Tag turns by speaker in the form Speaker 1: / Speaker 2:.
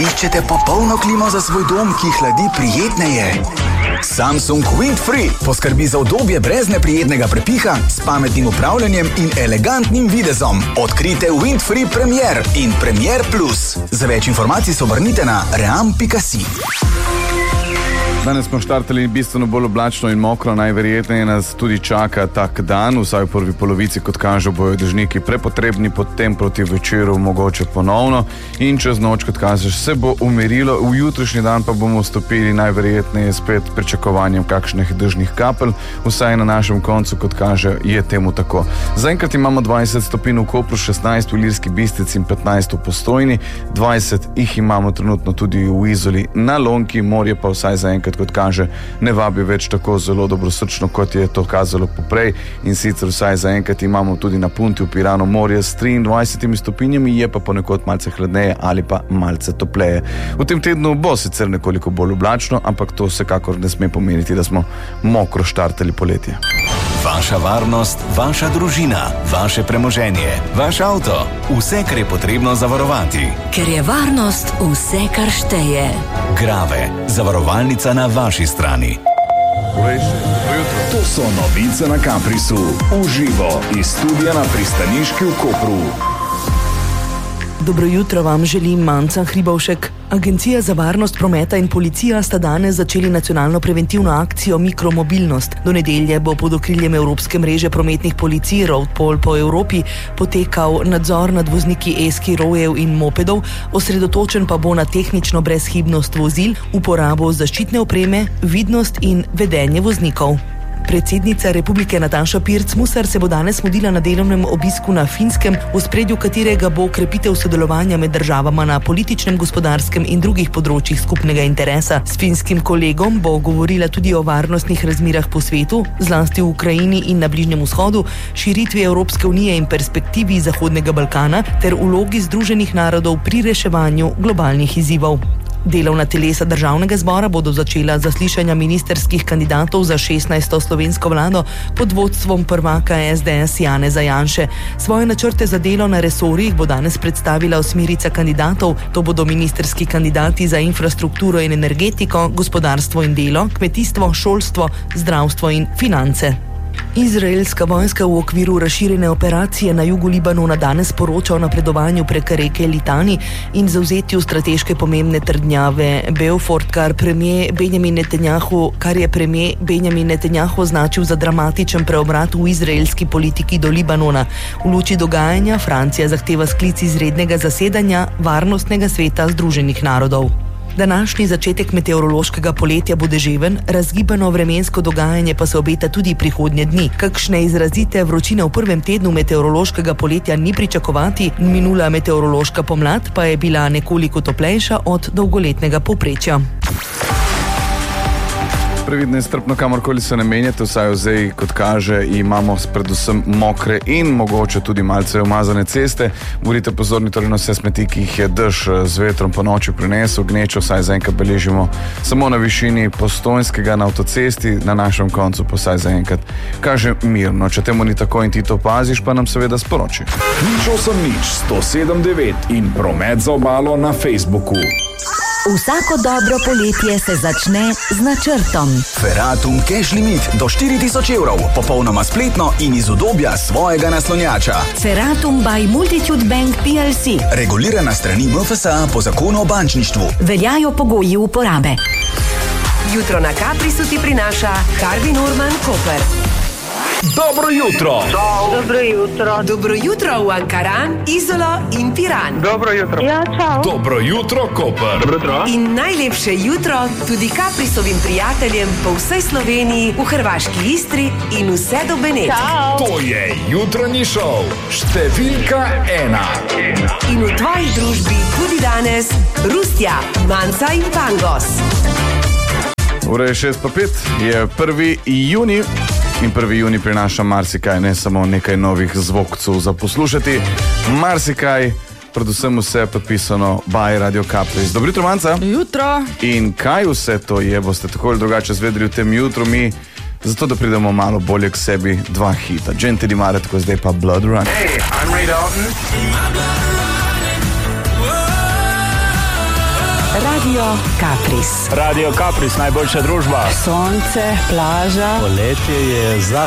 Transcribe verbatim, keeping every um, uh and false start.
Speaker 1: Iščete popolno klimo za svoj dom, ki hladi prijetneje? Samsung Windfree poskrbi za udobje brez neprijetnega prepiha, s pametnim upravljanjem in elegantnim videzom. Odkrite Windfree Premier in Premier Plus. Za več informacij se obrnite na ream pika si.
Speaker 2: Danes smo štartali bistveno bolj oblačno in mokro, najverjetneje nas tudi čaka tak dan, vsaj v prvi polovici, kot kaže, bojo dežniki prepotrebni, potem proti večeru mogoče ponovno in čez noč, kot kažeš, se bo umirilo, v jutrišnji dan pa bomo vstopili najverjetneje spet pričakovanjem kakšnih dežnih kapelj, vsaj na našem koncu, kot kaže, je temu tako. Zaenkrat imamo dvajset stopinj v Kopru, šestnajst v Ilirski Bistrici in petnajst v Postojni, dvajset jih imamo trenutno tudi v Izoli na Lonki, morje pa vsaj zaenkrat, kot kaže, ne vabi več tako zelo dobrosrčno, kot je to kazalo poprej, in sicer vsaj zaenkrat imamo tudi na Punti v Piranu morje s triindvajsetimi stopinjami, je pa ponekod malce hladneje ali pa malce topleje. V tem tednu bo sicer nekoliko bolj oblačno, ampak to vsekakor ne sme pomeniti, da smo mokro štartali poletje.
Speaker 3: Vaša varnost, vaša družina, vaše premoženje, vaš avto, vse, kar je potrebno zavarovati.
Speaker 4: Ker je varnost vse, kar šteje.
Speaker 3: Grave, zavarovalnica na vaši strani.
Speaker 5: To so novice na Caprisu, v živo iz studia na Pristaniški v Kopru.
Speaker 6: Dobro jutro vam želim Manca Hribovšek. Agencija za varnost prometa in policija sta danes začeli nacionalno preventivno akcijo Mikromobilnost. Do nedelje bo pod okriljem Evropske mreže prometnih policij Roadpol po Evropi potekal nadzor nad vozniki e-skirojev in mopedov, osredotočen pa bo na tehnično brezhibnost vozil, uporabo zaščitne opreme, vidnost in vedenje voznikov. Predsednica Republike Nataša Pirc Musar se bo danes mudila na delovnem obisku na Finskem, v ospredju katerega bo krepitev sodelovanja med državama na političnem, gospodarskem in drugih področjih skupnega interesa. S finskim kolegom bo govorila tudi o varnostnih razmerah po svetu, zlasti v Ukrajini in na Bližnjem vzhodu, širitvi Evropske unije in perspektivi Zahodnega Balkana ter vlogi Združenih narodov pri reševanju globalnih izzivov. Delovna telesa državnega zbora bodo začela zaslišanja ministerskih kandidatov za šestnajsto slovensko vlado pod vodstvom prvaka es de es Janeza Janše. Svoje načrte za delo na resorjih bo danes predstavila osmerica kandidatov, to bodo ministerski kandidati za infrastrukturo in energetiko, gospodarstvo in delo, kmetijstvo, šolstvo, zdravstvo in finance. Izraelska vojska v okviru razširjene operacije na jugu Libanona danes poroča o napredovanju prek reke Litani in zavzetju strateške pomembne trdnjave Beaufort, kar premijer Benjamin Netanjahu, kar je premijer Benjamin Netanjahu označil za dramatičen preobrat v izraelski politiki do Libanona. V luči dogajanja Francija zahteva sklic izrednega zasedanja Varnostnega sveta Združenih narodov. Današnji začetek meteorološkega poletja bo deževen, razgibano vremensko dogajanje pa se obeta tudi prihodnje dni. Kakšne izrazite vročine v prvem tednu meteorološkega poletja ni pričakovati, minula meteorološka pomlad pa je bila nekoliko toplejša od dolgoletnega povprečja.
Speaker 2: Previdno in strpno, kamorkoli se namenjate, vsaj vzej, kot kaže, imamo predvsem mokre in mogoče tudi malce umazane ceste. Budite pozorni torej na vse smeti, ki jih je dež z vetrom po noči prinesel, gnečo vsaj zaenkrat beležimo samo na višini Postojnskega na avtocesti, na našem koncu pa vsaj zaenkrat kaže mirno. Če temu ni tako in ti to opaziš, pa nam seveda sporoči.
Speaker 5: Nič osem nič, sto sedem devet in promet za obalo na Facebooku.
Speaker 4: Vsako dobro poletje se začne z načrtom.
Speaker 1: Ferratum Cash Limit do štiri tisoč evrov, popolnoma spletno in iz udobja svojega naslonjača.
Speaker 4: Ferratum by Multitude Bank P L C.
Speaker 1: Regulirana strani M F S A po zakonu o bančništvu.
Speaker 4: Veljajo pogoji uporabe.
Speaker 7: Jutro na Caprisu ti prinaša Harvey Norman Koper.
Speaker 5: Dobro jutro!
Speaker 8: Dobro jutro.
Speaker 7: Dobro jutro v Ankaran, Izolo in Piran.
Speaker 8: Dobro jutro. Ja, čau.
Speaker 5: Dobro jutro, Koper!
Speaker 8: Dobro jutro.
Speaker 7: In najlepše jutro tudi Caprisovim prijateljem po vsej Sloveniji, v hrvaški Istri in vse do Benetk.
Speaker 5: To je jutranji šov, številka ena.
Speaker 7: In v tvoji družbi tudi danes Rustja, Manca in Pangos.
Speaker 2: Ura je šest pa pet, je prvi junij. In prvi junij prinaša marsikaj, ne samo nekaj novih zvokcev za poslušati, marsikaj, predvsem vse podpisano by Radio Capris. Dobro jutro, Manca.
Speaker 6: Jutro.
Speaker 2: In kaj vse to je, boste tako ali drugače zvedeli v tem jutru, mi zato, da pridemo malo bolje k sebi, dva hita. Gente di Mare, tako zdaj pa Blood Run.
Speaker 9: Hey, I'm Ray Dalton.
Speaker 7: Radio Kapris.
Speaker 9: Radio Kapris, najboljša družba.
Speaker 10: Sonce, plaža.
Speaker 11: Poletje je za